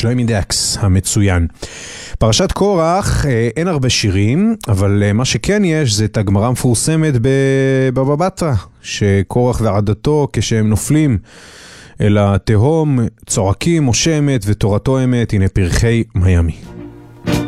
שלוימי דקס המצוין. פרשת קורח, אין הרבה שירים, אבל מה שכן יש זה את הגמרא המפורסמת בבבא בתרא, שקורח ועדתו כשהם נופלים אל התהום צועקים משה אמת ותורתו אמת, הנה פרחי מיאמי.